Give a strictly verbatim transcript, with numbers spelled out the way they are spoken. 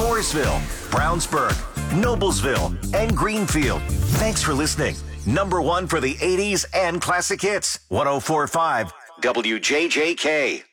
Mooresville, Brownsburg, Noblesville, and Greenfield. Thanks for listening. Number one for the eighties and classic hits. one oh four point five W J J K.